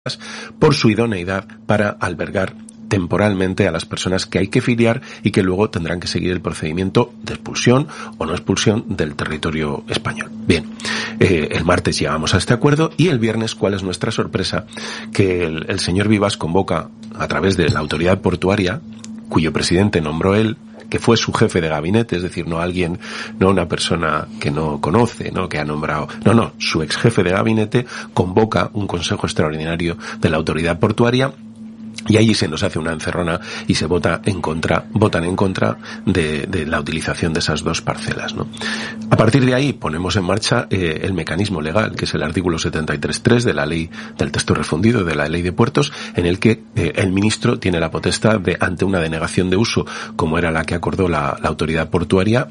por su idoneidad para albergar temporalmente a las personas que hay que filiar y que luego tendrán que seguir el procedimiento de expulsión o no expulsión del territorio español. Bien, el martes llegamos a este acuerdo y el viernes, ¿cuál es nuestra sorpresa? Que el señor Vivas convoca a través de la autoridad portuaria, cuyo presidente nombró él, que fue su jefe de gabinete, es decir, no una persona que no conoce, que ha nombrado, su ex jefe de gabinete convoca un consejo extraordinario de la autoridad portuaria. Y allí se nos hace una encerrona y se votan en contra de la utilización de esas dos parcelas, ¿no? A partir de ahí ponemos en marcha el mecanismo legal, que es el artículo 73.3 de la ley del texto refundido de la ley de puertos, en el que el ministro tiene la potestad de, ante una denegación de uso, como era la que acordó la autoridad portuaria,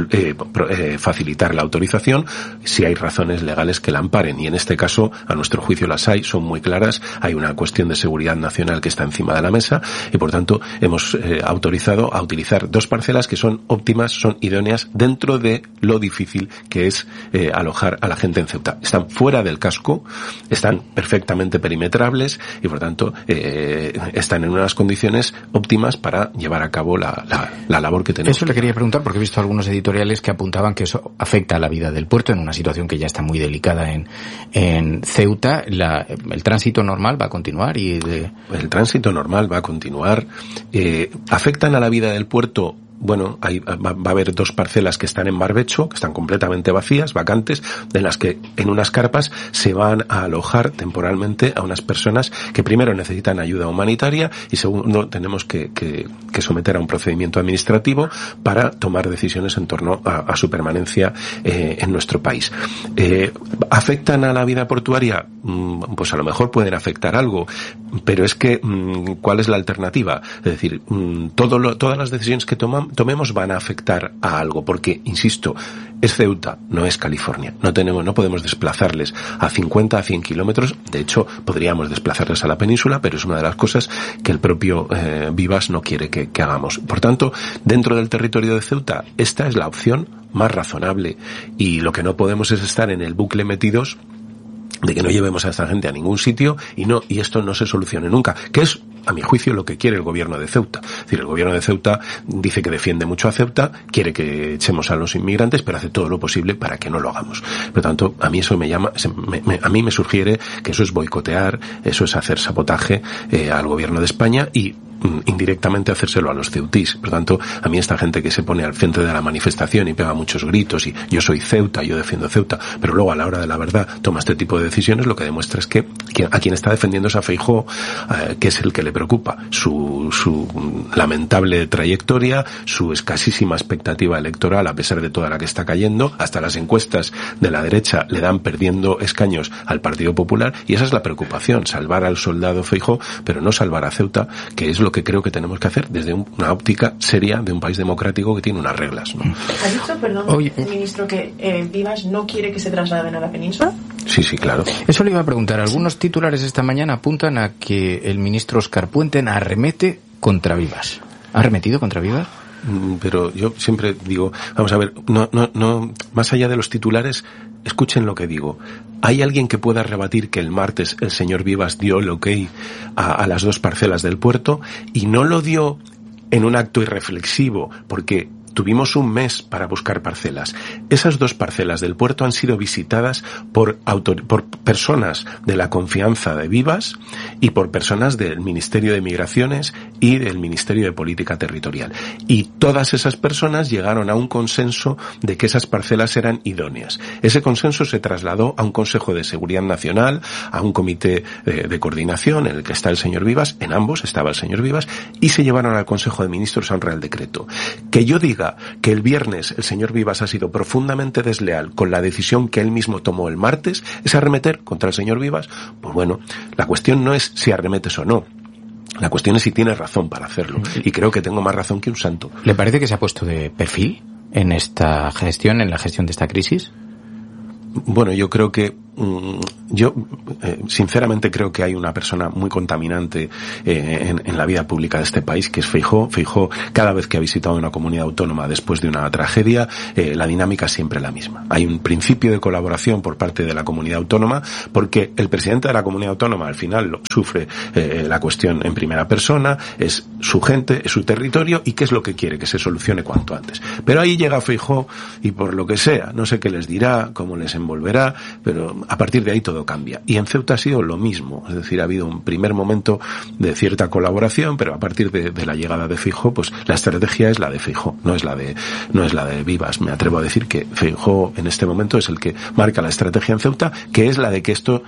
facilitar la autorización si hay razones legales que la amparen, y en este caso, a nuestro juicio las hay, son muy claras. Hay una cuestión de seguridad nacional que está encima de la mesa y por tanto hemos autorizado a utilizar dos parcelas que son óptimas, son idóneas dentro de lo difícil que es alojar a la gente en Ceuta. Están fuera del casco, están perfectamente perimetrables y por tanto están en unas condiciones óptimas para llevar a cabo la labor que tenemos. Eso le quería preguntar porque he visto algunos editoriales que apuntaban que eso afecta a la vida del puerto en una situación que ya está muy delicada en Ceuta. El tránsito normal va a continuar El tránsito normal va a continuar. ¿Afectan a la vida del puerto? Bueno, va a haber dos parcelas que están en barbecho, que están completamente vacías, vacantes, en las que en unas carpas se van a alojar temporalmente a unas personas que primero necesitan ayuda humanitaria y segundo tenemos que someter a un procedimiento administrativo para tomar decisiones en torno a su permanencia en nuestro país. ¿Afectan a la vida portuaria? Pues a lo mejor pueden afectar algo, pero es que ¿cuál es la alternativa? Es decir, todas las decisiones que tomemos van a afectar a algo, porque, insisto, es Ceuta, no es California. No podemos desplazarles a 50, a 100 kilómetros. De hecho, podríamos desplazarles a la península, pero es una de las cosas que el propio Vivas no quiere que hagamos. Por tanto, dentro del territorio de Ceuta, esta es la opción más razonable. Y lo que no podemos es estar en el bucle metidos de que no llevemos a esta gente a ningún sitio y esto no se solucione nunca, que es, a mi juicio, lo que quiere el gobierno de Ceuta. Es decir, el gobierno de Ceuta dice que defiende mucho a Ceuta, quiere que echemos a los inmigrantes, pero hace todo lo posible para que no lo hagamos. Por lo tanto, a mí eso a mí me sugiere que eso es boicotear, eso es hacer sabotaje al gobierno de España y indirectamente hacérselo a los ceutís. Por tanto, a mí esta gente que se pone al frente de la manifestación y pega muchos gritos y yo soy Ceuta, yo defiendo Ceuta, pero luego a la hora de la verdad toma este tipo de decisiones, lo que demuestra es que a quien está defendiendo es a Feijóo, que es el que le preocupa su lamentable trayectoria, su escasísima expectativa electoral a pesar de toda la que está cayendo. Hasta las encuestas de la derecha le dan perdiendo escaños al Partido Popular y esa es la preocupación, salvar al soldado Feijóo, pero no salvar a Ceuta, que es lo que creo que tenemos que hacer desde una óptica seria de un país democrático que tiene unas reglas, ¿no? ¿Ha dicho, perdón, ministro, que Vivas no quiere que se trasladen a la península? Sí, claro. Eso le iba a preguntar. Algunos titulares esta mañana apuntan a que el ministro Óscar Puente arremete contra Vivas. ¿Ha arremetido contra Vivas? Pero yo siempre digo, vamos a ver, no, más allá de los titulares, escuchen lo que digo. ¿Hay alguien que pueda rebatir que el martes el señor Vivas dio el ok a las dos parcelas del puerto y no lo dio en un acto irreflexivo porque tuvimos un mes para buscar parcelas? Esas dos parcelas del puerto han sido visitadas por personas de la confianza de Vivas y por personas del Ministerio de Migraciones y del Ministerio de Política Territorial. Y todas esas personas llegaron a un consenso de que esas parcelas eran idóneas. Ese consenso se trasladó a un Consejo de Seguridad Nacional, a un comité de coordinación en el que está el señor Vivas, en ambos estaba el señor Vivas, y se llevaron al Consejo de Ministros a un Real Decreto. Que yo diga que el viernes el señor Vivas ha sido profundamente desleal con la decisión que él mismo tomó el martes, es arremeter contra el señor Vivas, pues bueno, la cuestión no es si arremetes o no. La cuestión es si tienes razón para hacerlo. Y creo que tengo más razón que un santo. ¿Le parece que se ha puesto de perfil en esta gestión, en la gestión de esta crisis? Bueno, yo creo que yo sinceramente creo que hay una persona muy contaminante en la vida pública de este país, que es Feijóo. Feijóo, cada vez que ha visitado una comunidad autónoma después de una tragedia, la dinámica es siempre la misma. Hay un principio de colaboración por parte de la comunidad autónoma, porque el presidente de la comunidad autónoma al final sufre la cuestión en primera persona, es su gente, es su territorio, y qué es lo que quiere, que se solucione cuanto antes. Pero ahí llega Feijóo y por lo que sea, no sé qué les dirá, cómo les envolverá, pero a partir de ahí todo cambia. Y en Ceuta ha sido lo mismo, es decir, ha habido un primer momento de cierta colaboración, pero a partir de la llegada de Feijóo, pues la estrategia es la de Feijóo, no es la de Vivas. Me atrevo a decir que Feijóo en este momento es el que marca la estrategia en Ceuta, que es la de que esto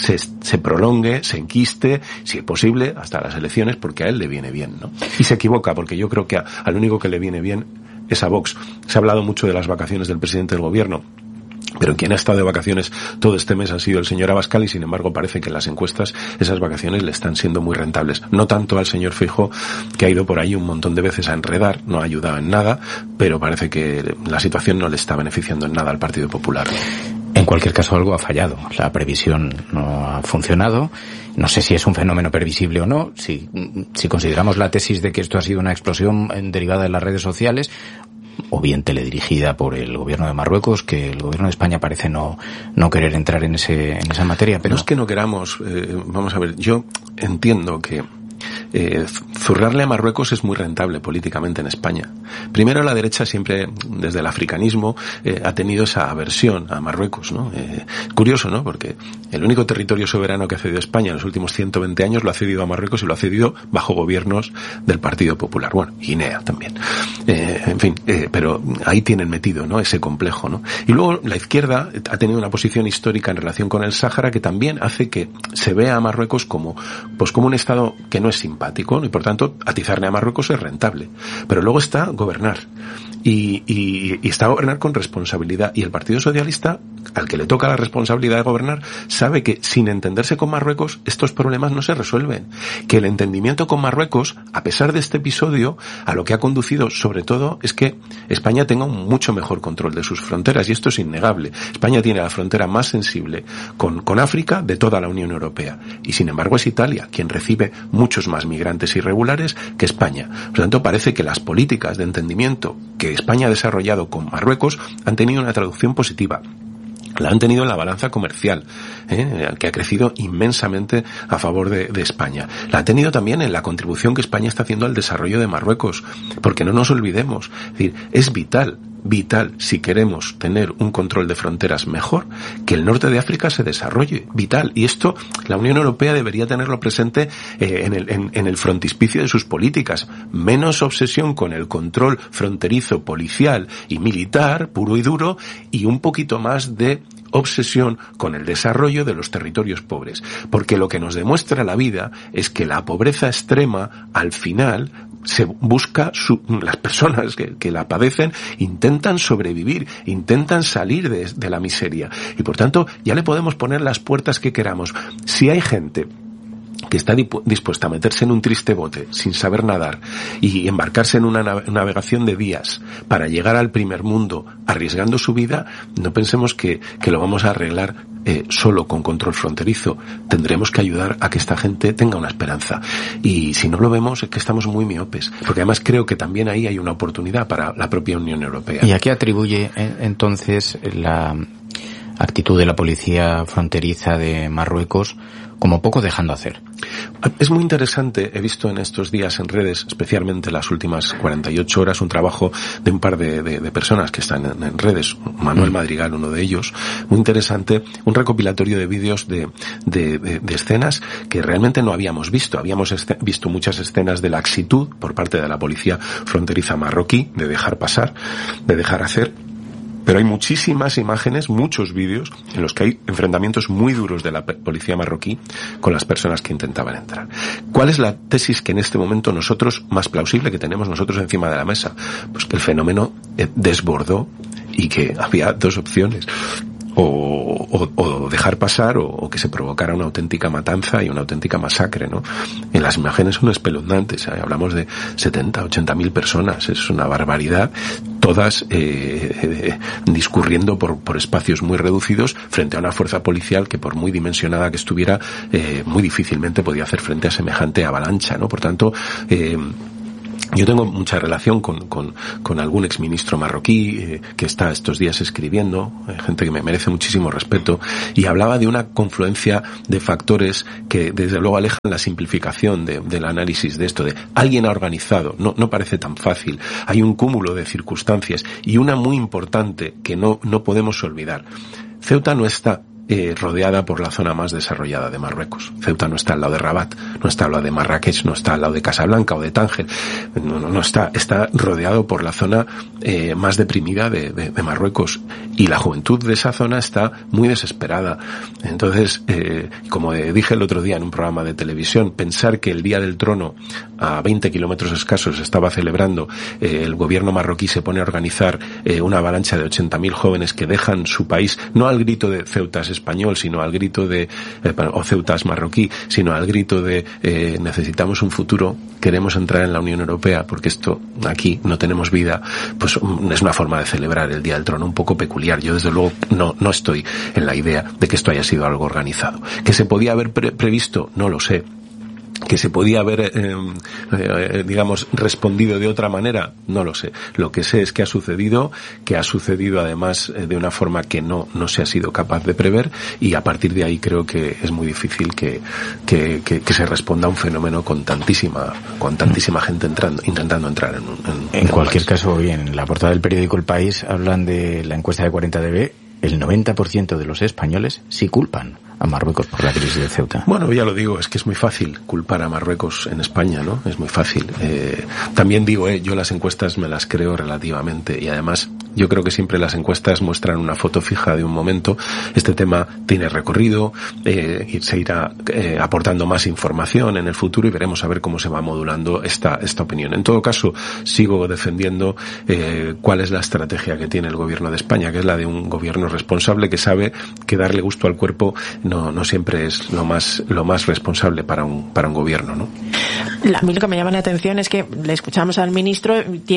se prolongue, se enquiste, si es posible, hasta las elecciones, porque a él le viene bien, ¿no? Y se equivoca, porque yo creo que al único que le viene bien es a Vox. Se ha hablado mucho de las vacaciones del presidente del gobierno, pero quien ha estado de vacaciones todo este mes ha sido el señor Abascal, y sin embargo parece que en las encuestas esas vacaciones le están siendo muy rentables. No tanto al señor Feijóo, que ha ido por ahí un montón de veces a enredar, no ha ayudado en nada, pero parece que la situación no le está beneficiando en nada al Partido Popular. En cualquier caso, algo ha fallado. La previsión no ha funcionado. No sé si es un fenómeno previsible o no. Si consideramos la tesis de que esto ha sido una explosión derivada de las redes sociales, o bien teledirigida por el gobierno de Marruecos, que el gobierno de España parece no querer entrar en esa materia. Pero no es que no queramos. Vamos a ver, yo entiendo que zurrarle a Marruecos es muy rentable políticamente en España. Primero, la derecha siempre, desde el africanismo, ha tenido esa aversión a Marruecos, ¿no? Curioso, ¿no? Porque el único territorio soberano que ha cedido España en los últimos 120 años lo ha cedido a Marruecos, y lo ha cedido bajo gobiernos del Partido Popular. Bueno, Guinea también. En fin, pero ahí tienen metido, ¿no?, ese complejo, ¿no? Y luego la izquierda ha tenido una posición histórica en relación con el Sáhara que también hace que se vea a Marruecos como un estado que no es simpático, ¿no? Y por tanto atizarle a Marruecos es rentable. Pero luego está gobernar, y está gobernar con responsabilidad, y el Partido Socialista, al que le toca la responsabilidad de gobernar, sabe que sin entenderse con Marruecos estos problemas no se resuelven, que el entendimiento con Marruecos, a pesar de este episodio, a lo que ha conducido sobre todo es que España tenga un mucho mejor control de sus fronteras, y esto es innegable. España tiene la frontera más sensible con África de toda la Unión Europea, y sin embargo es Italia quien recibe muchos más migrantes irregulares que España. Por lo tanto, parece que las políticas de entendimiento que España ha desarrollado con Marruecos han tenido una traducción positiva. La han tenido en la balanza comercial, que ha crecido inmensamente a favor de España. La ha tenido también en la contribución que España está haciendo al desarrollo de Marruecos, porque no nos olvidemos, es decir, es vital si queremos tener un control de fronteras mejor, que el norte de África se desarrolle, vital. Y esto la Unión Europea debería tenerlo presente en el frontispicio de sus políticas. Menos obsesión con el control fronterizo, policial y militar, puro y duro, y un poquito más de obsesión con el desarrollo de los territorios pobres. Porque lo que nos demuestra la vida es que la pobreza extrema, al final, se busca las personas que la padecen intentan sobrevivir, intentan salir de la miseria, y por tanto ya le podemos poner las puertas que queramos. Si hay gente que está dispuesta a meterse en un triste bote sin saber nadar y embarcarse en una navegación de días para llegar al primer mundo arriesgando su vida, no pensemos que lo vamos a arreglar solo con control fronterizo. Tendremos que ayudar a que esta gente tenga una esperanza, y si no lo vemos es que estamos muy miopes, porque además creo que también ahí hay una oportunidad para la propia Unión Europea. ¿Y a qué atribuye entonces la actitud de la policía fronteriza de Marruecos como poco dejando hacer? Es muy interesante, he visto en estos días en redes, especialmente las últimas 48 horas, un trabajo de un par de personas que están en redes, Manuel Madrigal, uno de ellos, muy interesante, un recopilatorio de vídeos de escenas que realmente no habíamos visto. Habíamos visto muchas escenas de laxitud por parte de la policía fronteriza marroquí, de dejar pasar, de dejar hacer. Pero hay muchísimas imágenes, muchos vídeos en los que hay enfrentamientos muy duros de la policía marroquí con las personas que intentaban entrar. ¿Cuál es la tesis que en este momento más plausible que tenemos nosotros encima de la mesa? Pues que el fenómeno desbordó y que había dos opciones. O o dejar pasar o que se provocara una auténtica matanza y una auténtica masacre, ¿no? En las imágenes son espeluznantes, hablamos de 70, 80.000 personas, es una barbaridad, todas discurriendo por espacios muy reducidos frente a una fuerza policial que, por muy dimensionada que estuviera, muy difícilmente podía hacer frente a semejante avalancha, ¿no? Por tanto, yo tengo mucha relación con algún exministro marroquí que está estos días escribiendo, gente que me merece muchísimo respeto, y hablaba de una confluencia de factores que desde luego alejan la simplificación del análisis de esto, de alguien ha organizado, no parece tan fácil, hay un cúmulo de circunstancias y una muy importante que no podemos olvidar. Ceuta no está rodeada por la zona más desarrollada de Marruecos. Ceuta no está al lado de Rabat, no está al lado de Marrakech, no está al lado de Casablanca o de Tánger, no está rodeado por la zona más deprimida de Marruecos, y la juventud de esa zona está muy desesperada. Entonces, como dije el otro día en un programa de televisión, pensar que el Día del Trono a 20 kilómetros escasos se estaba celebrando, el gobierno marroquí se pone a organizar una avalancha de 80.000 jóvenes que dejan su país, no al grito de Ceuta es español, sino al grito de o Ceuta es marroquí, sino al grito de necesitamos un futuro, queremos entrar en la Unión Europea porque esto aquí no tenemos vida, pues es una forma de celebrar el Día del Trono un poco peculiar. Yo desde luego no estoy en la idea de que esto haya sido algo organizado. ¿Que se podía haber previsto? No lo sé. ¿Que se podía haber, digamos, respondido de otra manera? No lo sé. Lo que sé es que ha sucedido además de una forma que no se ha sido capaz de prever, y a partir de ahí creo que es muy difícil que se responda a un fenómeno con tantísima gente intentando entrar en cualquier caso, bien, en la portada del periódico El País hablan de la encuesta de 40DB, el 90% de los españoles sí culpan a Marruecos por la crisis de Ceuta. Bueno, ya lo digo, es que es muy fácil culpar a Marruecos en España, ¿no? Es muy fácil. También digo, yo las encuestas me las creo relativamente, y además yo creo que siempre las encuestas muestran una foto fija de un momento. Este tema tiene recorrido, y se irá aportando más información en el futuro y veremos a ver cómo se va modulando esta opinión. En todo caso, sigo defendiendo cuál es la estrategia que tiene el gobierno de España, que es la de un gobierno responsable que sabe que darle gusto al cuerpo no siempre es lo más responsable para un gobierno, ¿no? A mí lo que me llama la atención es que le escuchamos al ministro,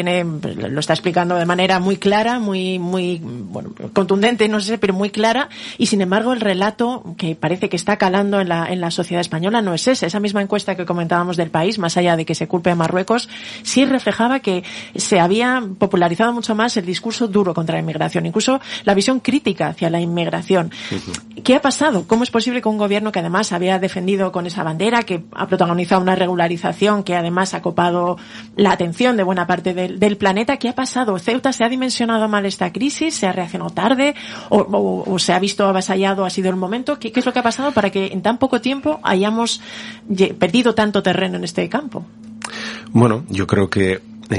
lo está explicando de manera muy clara, muy bueno, contundente, no sé, pero muy clara, y sin embargo el relato que parece que está calando en la sociedad española no es ese. Esa misma encuesta que comentábamos del País, más allá de que se culpe a Marruecos, sí reflejaba que se había popularizado mucho más el discurso duro contra la inmigración, incluso la visión crítica hacia la inmigración. Uh-huh. ¿Qué ha pasado? ¿Cómo es posible que un gobierno que además había defendido con esa bandera, que ha protagonizado una regularización, que además ha copado la atención de buena parte del planeta, ¿qué ha pasado? ¿Ceuta se ha dimensionado mal esta crisis? ¿Se ha reaccionado tarde? ¿O se ha visto avasallado? ¿Ha sido el momento? ¿Qué es lo que ha pasado para que en tan poco tiempo hayamos perdido tanto terreno en este campo? Bueno, yo creo que,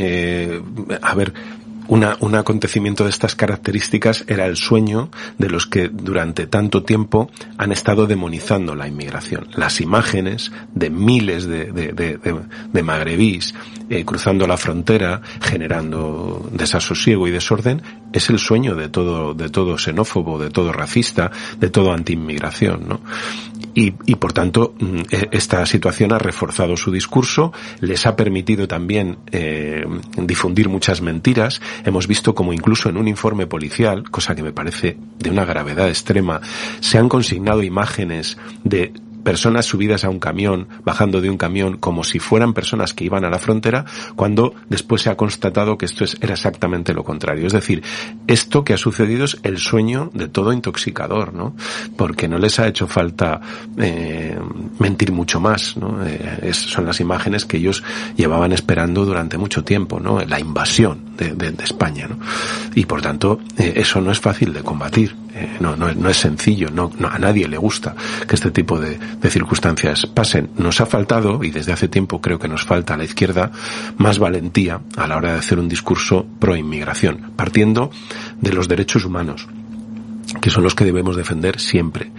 un acontecimiento de estas características era el sueño de los que durante tanto tiempo han estado demonizando la inmigración. Las imágenes de miles de magrebís cruzando la frontera, generando desasosiego y desorden, es el sueño de todo xenófobo, de todo racista, de todo anti-inmigración, ¿no? Y por tanto, esta situación ha reforzado su discurso, les ha permitido también difundir muchas mentiras. Hemos visto como incluso en un informe policial, cosa que me parece de una gravedad extrema, se han consignado imágenes de personas subidas a un camión, bajando de un camión, como si fueran personas que iban a la frontera, cuando después se ha constatado que esto era exactamente lo contrario. Es decir, esto que ha sucedido es el sueño de todo intoxicador, ¿no? Porque no les ha hecho falta mentir mucho más, ¿no? Son las imágenes que ellos llevaban esperando durante mucho tiempo, ¿no? La invasión de España, ¿no? Y por tanto, eso no es fácil de combatir. No es sencillo, a nadie le gusta que este tipo de circunstancias pasen. Nos ha faltado, y desde hace tiempo creo que nos falta a la izquierda, más valentía a la hora de hacer un discurso pro inmigración, partiendo de los derechos humanos, que son los que debemos defender siempre,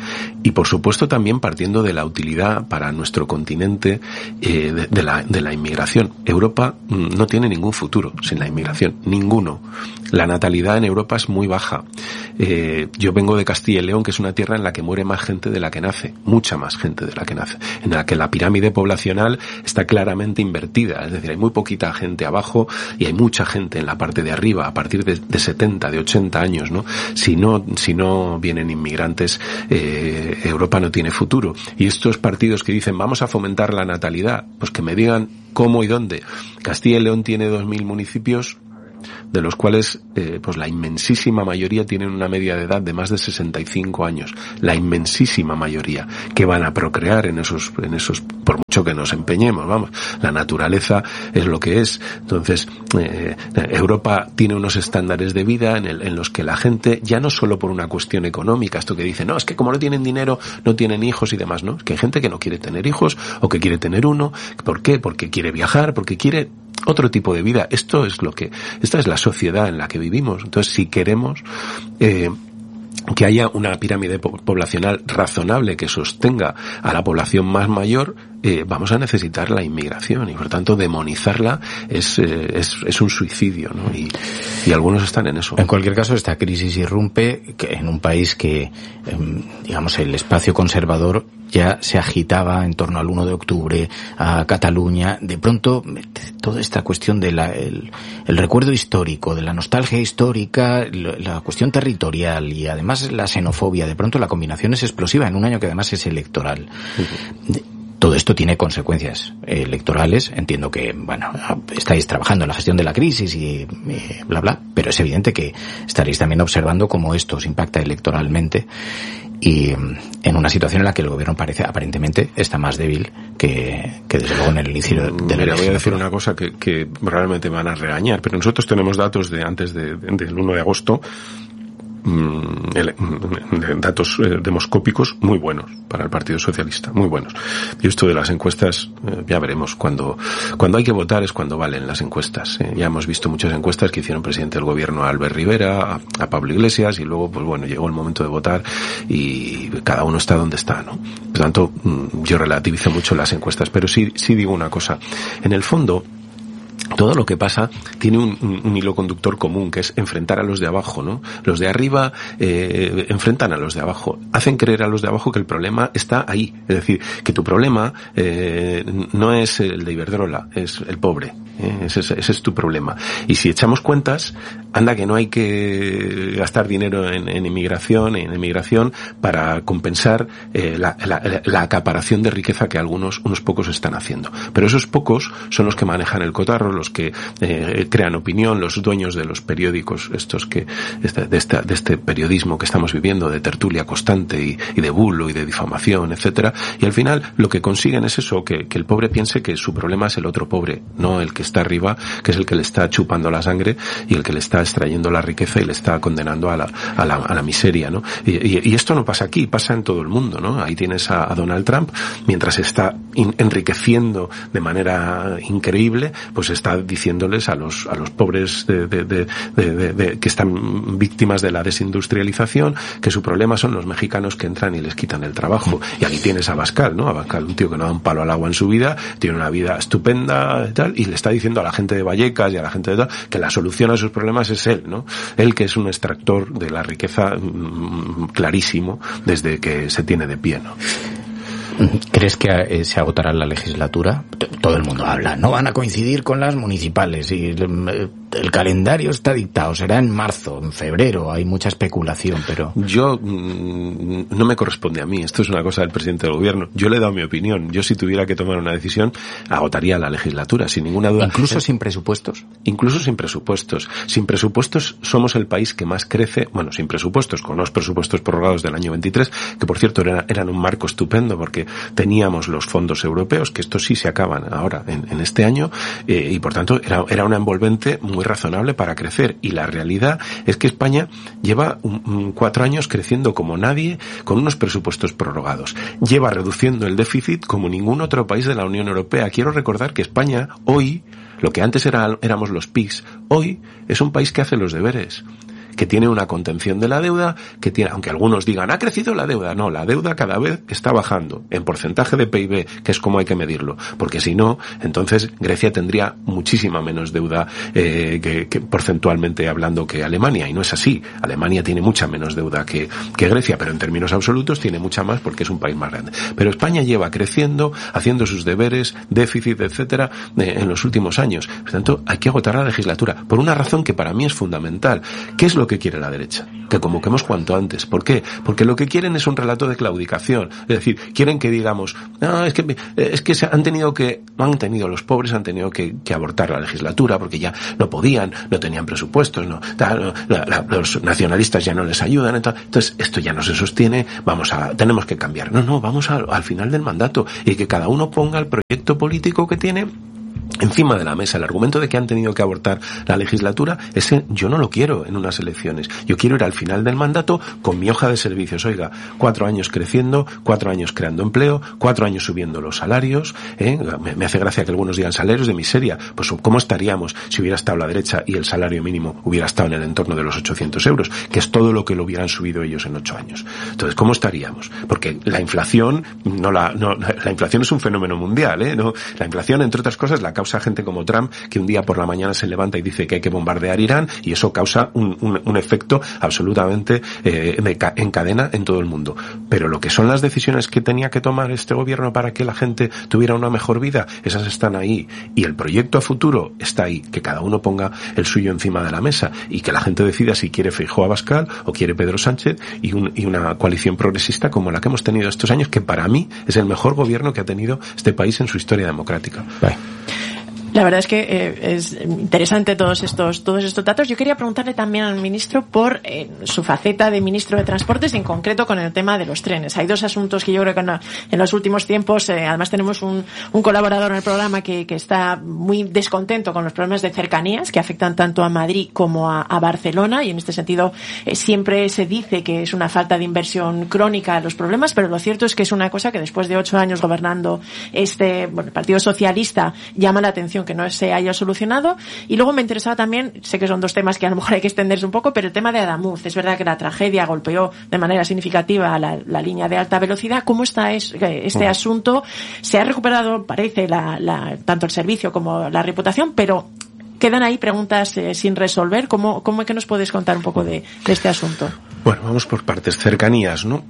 Y por supuesto también partiendo de la utilidad para nuestro continente de la inmigración. Europa no tiene ningún futuro sin la inmigración, ninguno. La natalidad en Europa es muy baja. Yo vengo de Castilla y León, que es una tierra en la que muere más gente de la que nace, mucha más gente de la que nace, en la que la pirámide poblacional está claramente invertida, es decir, hay muy poquita gente abajo y hay mucha gente en la parte de arriba, a partir de 70, de 80 años, ¿no? Si no vienen inmigrantes, Europa no tiene futuro. Y estos partidos que dicen vamos a fomentar la natalidad, pues que me digan cómo y dónde. Castilla y León tiene 2.000 municipios, de los cuales pues la inmensísima mayoría tienen una media de edad de más de 65 años, la inmensísima mayoría, que van a procrear en esos, por mucho que nos empeñemos, vamos, la naturaleza es lo que es. Entonces, Europa tiene unos estándares de vida en los que la gente, ya no solo por una cuestión económica, esto que dice, no, es que como no tienen dinero, no tienen hijos y demás, no, es que hay gente que no quiere tener hijos, o que quiere tener uno. ¿Por qué? Porque quiere viajar, porque quiere otro tipo de vida. Esta es la sociedad en la que vivimos. Entonces, si queremos que haya una pirámide poblacional razonable que sostenga a la población más mayor, vamos a necesitar la inmigración, y por tanto demonizarla es un suicidio, ¿no? Y algunos están en eso. En cualquier caso, esta crisis irrumpe en un país que, digamos, el espacio conservador ya se agitaba en torno al 1 de octubre, a Cataluña. De pronto, toda esta cuestión de el recuerdo histórico, de la nostalgia histórica, la cuestión territorial y además la xenofobia, de pronto la combinación es explosiva en un año que además es electoral. Todo esto tiene consecuencias electorales. Entiendo que, bueno, estáis trabajando en la gestión de la crisis y bla, bla, pero es evidente que estaréis también observando cómo esto os impacta electoralmente, y en una situación en la que el gobierno aparentemente está más débil que desde luego en el inicio de la legislatura. Mira, voy a decir una cosa que probablemente van a regañar, pero nosotros tenemos datos de antes del 1 de agosto, datos demoscópicos muy buenos para el Partido Socialista, muy buenos. Y esto de las encuestas, ya veremos, cuando hay que votar es cuando valen las encuestas. Ya hemos visto muchas encuestas que hicieron presidente del gobierno a Albert Rivera, a Pablo Iglesias, y luego, pues bueno, llegó el momento de votar y cada uno está donde está, ¿no? Por tanto, yo relativizo mucho las encuestas, pero sí digo una cosa. En el fondo, todo lo que pasa tiene un hilo conductor común, que es enfrentar a los de abajo, ¿no? Los de arriba enfrentan a los de abajo, hacen creer a los de abajo que el problema está ahí, es decir, que tu problema no es el de Iberdrola, es el pobre. Ese es tu problema. Y si echamos cuentas, anda que no hay que gastar dinero en emigración para compensar la acaparación de riqueza que unos pocos están haciendo. Pero esos pocos son los que manejan el cotarro, los que crean opinión, los dueños de los periódicos, estos que de este periodismo que estamos viviendo, de tertulia constante y de bulo y de difamación, etcétera. Y al final lo que consiguen es eso, que el pobre piense que su problema es el otro pobre, no el que está arriba, que es el que le está chupando la sangre y el que le está extrayendo la riqueza y le está condenando a la miseria, ¿no? Y esto no pasa aquí, pasa en todo el mundo, ¿no? Ahí tienes a Donald Trump, mientras está enriqueciendo de manera increíble, pues está diciéndoles a los pobres que están víctimas de la desindustrialización que su problema son los mexicanos que entran y les quitan el trabajo. Y aquí tienes a Abascal, ¿no? Abascal, un tío que no da un palo al agua en su vida, tiene una vida estupenda y tal, y le está diciendo a la gente de Vallecas y a la gente de tal que la solución a sus problemas es él, ¿no? Él, que es un extractor de la riqueza clarísimo desde que se tiene de pie, ¿no? ¿Crees que se agotará la legislatura? Todo el mundo habla, no van a coincidir con las municipales y el calendario está dictado, será en marzo, en febrero, hay mucha especulación, pero... Yo, no me corresponde a mí, esto es una cosa del presidente del gobierno, yo le he dado mi opinión, yo si tuviera que tomar una decisión, agotaría la legislatura, sin ninguna duda. ¿Incluso sin presupuestos? Incluso sin presupuestos. Sin presupuestos somos el país que más crece, bueno, sin presupuestos, con los presupuestos prorrogados del año 23, que por cierto eran un marco estupendo porque teníamos los fondos europeos, que estos sí se acaban ahora en este año, y por tanto era una envolvente muy razonable para crecer, y la realidad es que España lleva 4 años creciendo como nadie con unos presupuestos prorrogados, lleva reduciendo el déficit como ningún otro país de la Unión Europea. Quiero recordar que España hoy, lo que antes éramos los PIGs, hoy es un país que hace los deberes, que tiene una contención de la deuda, que tiene, aunque algunos digan, ha crecido la deuda, no, la deuda cada vez está bajando en porcentaje de PIB, que es como hay que medirlo, porque si no, entonces Grecia tendría muchísima menos deuda que porcentualmente hablando que Alemania, y no es así. Alemania tiene mucha menos deuda que Grecia, pero en términos absolutos tiene mucha más porque es un país más grande. Pero España lleva creciendo, haciendo sus deberes, déficit, etcétera, en los últimos años. Por tanto, hay que agotar la legislatura, por una razón que para mí es fundamental. ¿Qué es lo que quiere la derecha? Que convoquemos cuanto antes. ¿Por qué? Porque lo que quieren es un relato de claudicación. Es decir, quieren que digamos, no, es que los pobres han tenido que abortar la legislatura porque ya no podían, no tenían presupuestos, los nacionalistas ya no les ayudan, entonces esto ya no se sostiene, tenemos que cambiar. No, vamos al final del mandato y que cada uno ponga el proyecto político que tiene encima de la mesa. El argumento de que han tenido que abortar la legislatura, ese yo no lo quiero en unas elecciones. Yo quiero ir al final del mandato con mi hoja de servicios. Oiga, 4 años creciendo, 4 años creando empleo, 4 años subiendo los salarios. Me hace gracia que algunos digan salarios de miseria. Pues ¿cómo estaríamos si hubiera estado la derecha y el salario mínimo hubiera estado en el entorno de los 800 euros? Que es todo lo que lo hubieran subido ellos en 8 años. Entonces, ¿cómo estaríamos? Porque la inflación, la inflación es un fenómeno mundial, ¿no? La inflación, entre otras cosas, la causa gente como Trump, que un día por la mañana se levanta y dice que hay que bombardear Irán, y eso causa un efecto absolutamente en cadena en todo el mundo. Pero lo que son las decisiones que tenía que tomar este gobierno para que la gente tuviera una mejor vida, esas están ahí, y el proyecto a futuro está ahí, que cada uno ponga el suyo encima de la mesa y que la gente decida si quiere Feijóo Abascal o quiere Pedro Sánchez y una coalición progresista como la que hemos tenido estos años, que para mí es el mejor gobierno que ha tenido este país en su historia democrática. Bye. La verdad es que es interesante todos estos datos. Yo quería preguntarle también al ministro por su faceta de ministro de Transportes, en concreto con el tema de los trenes. Hay dos asuntos que yo creo que en los últimos tiempos, además tenemos un colaborador en el programa que está muy descontento con los problemas de cercanías que afectan tanto a Madrid como a Barcelona, y en este sentido siempre se dice que es una falta de inversión crónica los problemas, pero lo cierto es que es una cosa que después de 8 años gobernando el Partido Socialista llama la atención que no se haya solucionado. Y luego me interesaba también, sé que son dos temas que a lo mejor hay que extenderse un poco, pero el tema de Adamuz. Es verdad que la tragedia golpeó de manera significativa la línea de alta velocidad. ¿Cómo está este asunto? Se ha recuperado, parece, tanto el servicio como la reputación, pero quedan ahí preguntas sin resolver. ¿Cómo es que nos puedes contar un poco de este asunto? Bueno, vamos por partes. Cercanías, ¿no?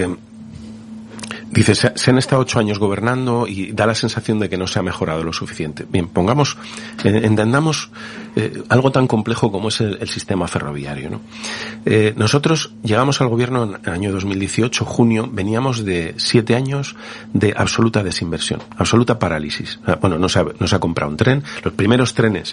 Dice, se han estado 8 años gobernando y da la sensación de que no se ha mejorado lo suficiente. Bien, entendamos algo tan complejo como es el sistema ferroviario, ¿no? Nosotros llegamos al gobierno en el año 2018, junio, veníamos de 7 años de absoluta desinversión, absoluta parálisis. Bueno, no se ha comprado un tren. Los primeros trenes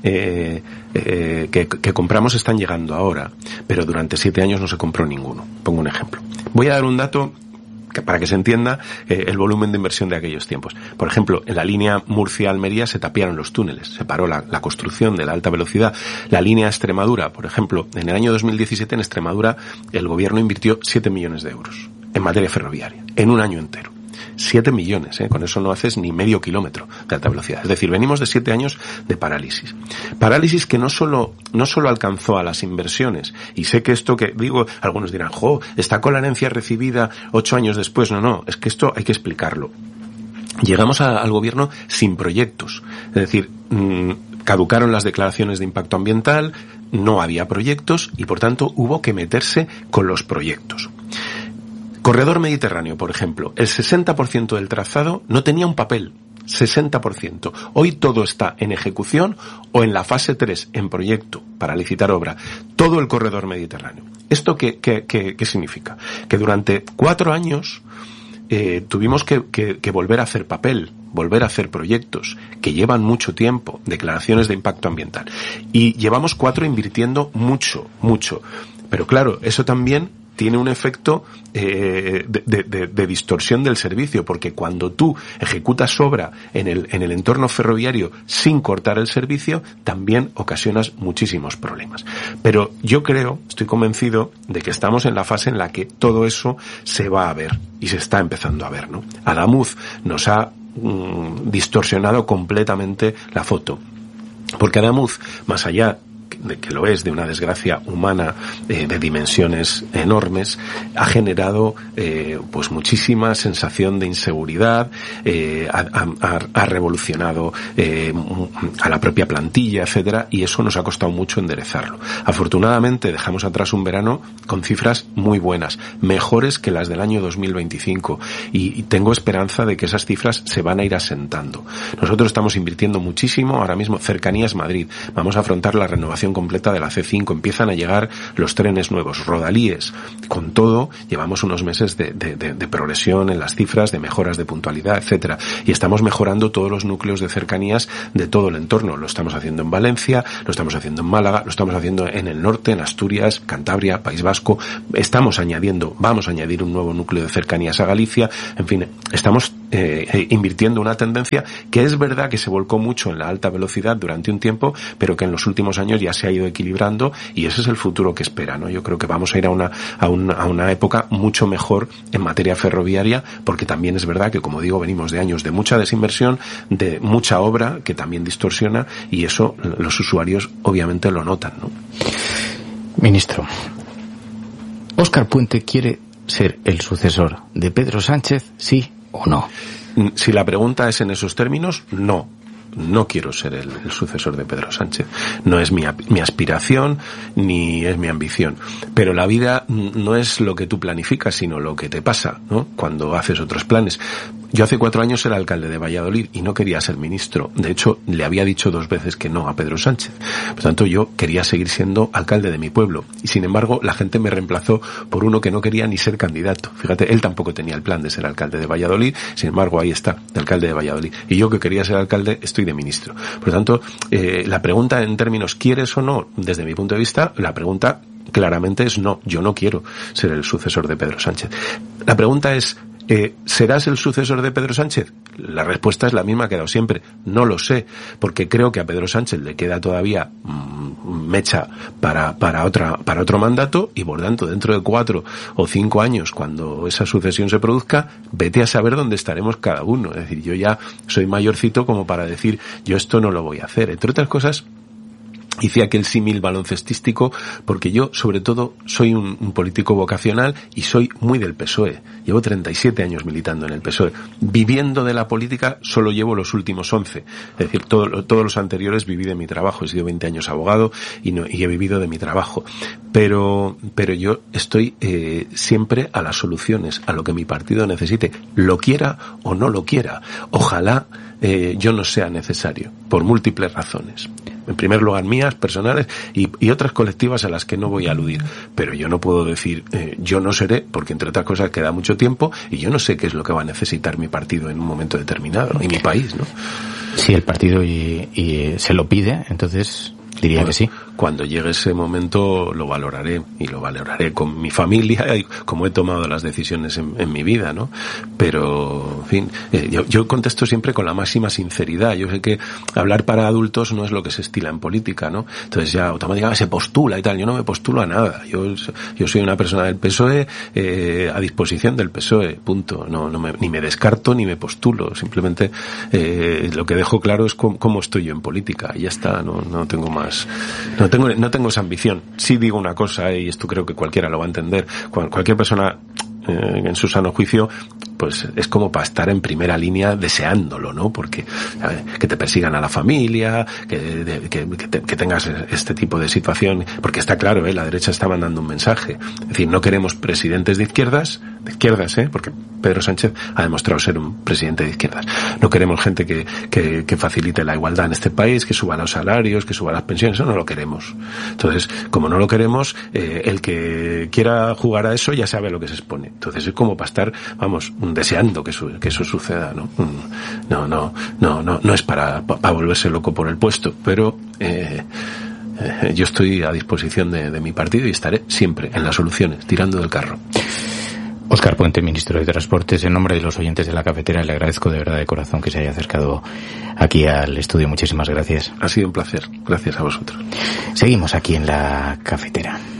que compramos están llegando ahora, pero durante 7 años no se compró ninguno. Pongo un ejemplo. Voy a dar un dato para que se entienda el volumen de inversión de aquellos tiempos. Por ejemplo, en la línea Murcia-Almería se tapiaron los túneles, se paró la construcción de la alta velocidad. La línea Extremadura, por ejemplo, en el año 2017 en Extremadura el gobierno invirtió 7 millones de euros en materia ferroviaria, en un año entero. 7 millones, con eso no haces ni medio kilómetro de alta velocidad. Es decir, venimos de 7 años de parálisis. Parálisis que no solo alcanzó a las inversiones. Y sé que esto que digo, algunos dirán, está con la herencia recibida 8 años después. No, es que esto hay que explicarlo. Llegamos al gobierno sin proyectos. Es decir, caducaron las declaraciones de impacto ambiental, no había proyectos y por tanto hubo que meterse con los proyectos. Corredor Mediterráneo, por ejemplo, el 60% del trazado no tenía un papel, 60%. Hoy todo está en ejecución o en la fase 3, en proyecto, para licitar obra. Todo el corredor Mediterráneo. ¿Esto qué significa? Que durante 4 años tuvimos que volver a hacer papel, volver a hacer proyectos que llevan mucho tiempo, declaraciones de impacto ambiental. Y llevamos 4 invirtiendo mucho. Pero claro, eso también tiene un efecto de distorsión del servicio, porque cuando tú ejecutas obra en el entorno ferroviario sin cortar el servicio, también ocasionas muchísimos problemas. Pero yo estoy convencido de que estamos en la fase en la que todo eso se va a ver y se está empezando a ver, ¿no? Adamuz nos ha distorsionado completamente la foto, porque Adamuz, más allá que lo es, de una desgracia humana de dimensiones enormes, ha generado pues muchísima sensación de inseguridad, ha revolucionado a la propia plantilla, etcétera, y eso nos ha costado mucho enderezarlo. Afortunadamente dejamos atrás un verano con cifras muy buenas, mejores que las del año 2025, y tengo esperanza de que esas cifras se van a ir asentando. Nosotros estamos invirtiendo muchísimo ahora mismo. Cercanías Madrid, vamos a afrontar la renovación completa de la C5, empiezan a llegar los trenes nuevos, rodalíes. Con todo, llevamos unos meses de progresión en las cifras, de mejoras de puntualidad, etcétera, y estamos mejorando todos los núcleos de cercanías de todo el entorno. Lo estamos haciendo en Valencia, lo estamos haciendo en Málaga, lo estamos haciendo en el norte, en Asturias, Cantabria, País Vasco. Vamos a añadir un nuevo núcleo de cercanías a Galicia. En fin, estamos invirtiendo una tendencia que es verdad que se volcó mucho en la alta velocidad durante un tiempo, pero que en los últimos años ya se ha ido equilibrando, y ese es el futuro que espera, ¿no? Yo creo que vamos a ir a una época mucho mejor en materia ferroviaria, porque también es verdad que, como digo, venimos de años de mucha desinversión, de mucha obra que también distorsiona, y eso los usuarios obviamente lo notan, ¿no? Ministro, ¿Óscar Puente quiere ser el sucesor de Pedro Sánchez, sí o no? Si la pregunta es en esos términos, no quiero ser el sucesor de Pedro Sánchez. No es mi aspiración, ni es mi ambición. Pero la vida no es lo que tú planificas, sino lo que te pasa, ¿no? Cuando haces otros planes. Yo hace 4 años era alcalde de Valladolid y no quería ser ministro. De hecho, le había dicho 2 veces que no a Pedro Sánchez. Por tanto, yo quería seguir siendo alcalde de mi pueblo. Y sin embargo, la gente me reemplazó por uno que no quería ni ser candidato. Fíjate, él tampoco tenía el plan de ser alcalde de Valladolid. Sin embargo, ahí está, de alcalde de Valladolid. Y yo, que quería ser alcalde, estoy de ministro. Por tanto, la pregunta en términos ¿quieres o no? Desde mi punto de vista, la pregunta claramente es no. Yo no quiero ser el sucesor de Pedro Sánchez. La pregunta es, ¿serás el sucesor de Pedro Sánchez? La respuesta es la misma que he dado siempre. No lo sé, porque creo que a Pedro Sánchez le queda todavía mecha para otro mandato, y por tanto dentro de 4 o 5 años, cuando esa sucesión se produzca, vete a saber dónde estaremos cada uno. Es decir, yo ya soy mayorcito como para decir, yo esto no lo voy a hacer. Entre otras cosas, hice aquel símil baloncestístico porque yo, sobre todo, soy un político vocacional y soy muy del PSOE. Llevo 37 años militando en el PSOE. Viviendo de la política solo llevo los últimos 11. Es decir, todos los anteriores viví de mi trabajo. He sido 20 años abogado y he vivido de mi trabajo. Pero yo estoy siempre a las soluciones, a lo que mi partido necesite, lo quiera o no lo quiera. Ojalá yo no sea necesario, por múltiples razones. En primer lugar, mías, personales, y otras colectivas a las que no voy a aludir. Pero yo no puedo decir, yo no seré, porque entre otras cosas queda mucho tiempo, y yo no sé qué es lo que va a necesitar mi partido en un momento determinado, y mi país, ¿no? Si el partido y se lo pide, entonces diría que sí. Cuando llegue ese momento lo valoraré, y lo valoraré con mi familia, y como he tomado las decisiones en mi vida, ¿no? Pero, en fin, yo contesto siempre con la máxima sinceridad. Yo sé que hablar para adultos no es lo que se estila en política, ¿no? Entonces ya automáticamente se postula y tal. Yo no me postulo a nada. Yo soy una persona del PSOE, a disposición del PSOE, punto. Ni me descarto ni me postulo. Simplemente lo que dejo claro es cómo estoy yo en política, y ya está. No tengo más. No tengo esa ambición. Sí digo una cosa, y esto creo que cualquiera lo va a entender. Cualquier persona en su sano juicio, pues es como para estar en primera línea deseándolo, ¿no? Porque que te persigan a la familia, que tengas este tipo de situación, porque está claro, la derecha está mandando un mensaje. Es decir, no queremos presidentes de izquierdas, porque Pedro Sánchez ha demostrado ser un presidente de izquierdas. No queremos gente que facilite la igualdad en este país, que suba los salarios, que suba las pensiones. Eso no lo queremos. Entonces, como no lo queremos, el que quiera jugar a eso ya sabe a lo que se expone. Entonces es como para estar, deseando que eso suceda, ¿no? No es para volverse loco por el puesto, pero yo estoy a disposición de mi partido y estaré siempre en las soluciones, tirando del carro. Óscar Puente, ministro de Transportes, en nombre de los oyentes de La Cafetera, le agradezco de verdad de corazón que se haya acercado aquí al estudio. Muchísimas gracias. Ha sido un placer. Gracias a vosotros. Seguimos aquí en La Cafetera.